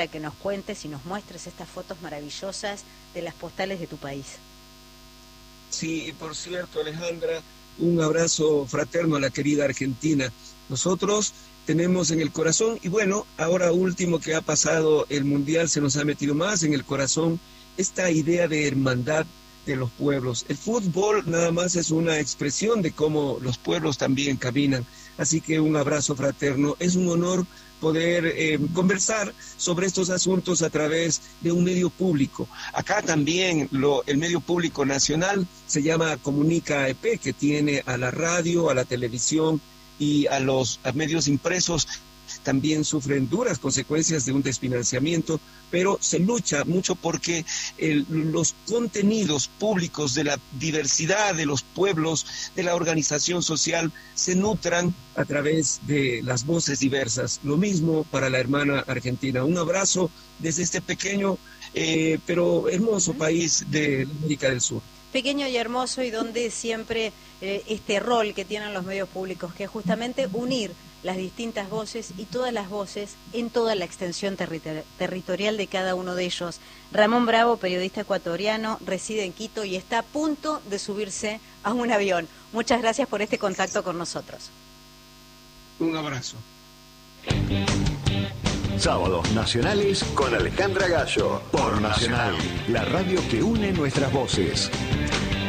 que nos cuentes y nos muestres estas fotos maravillosas de las postales de tu país. Sí, y por cierto, Alejandra, un abrazo fraterno a la querida Argentina. Nosotros tenemos en el corazón, y bueno, ahora último que ha pasado el Mundial, se nos ha metido más en el corazón esta idea de hermandad de los pueblos. El fútbol nada más es una expresión de cómo los pueblos también caminan. Así que un abrazo fraterno. Es un honor poder conversar sobre estos asuntos a través de un medio público. Acá también el medio público nacional se llama Comunica EP, que tiene a la radio, a la televisión y a medios impresos. También sufren duras consecuencias de un desfinanciamiento, pero se lucha mucho porque los contenidos públicos de la diversidad de los pueblos, de la organización social, se nutran a través de las voces diversas. Lo mismo para la hermana Argentina. Un abrazo desde este pequeño pero hermoso país de América del Sur. Pequeño y hermoso, y donde siempre este rol que tienen los medios públicos, que es justamente unir las distintas voces y todas las voces en toda la extensión territorial de cada uno de ellos. Ramón Bravo, periodista ecuatoriano, reside en Quito y está a punto de subirse a un avión. Muchas gracias por este contacto con nosotros. Un abrazo. Sábados nacionales con Alejandra Gallo, por Nacional, la radio que une nuestras voces.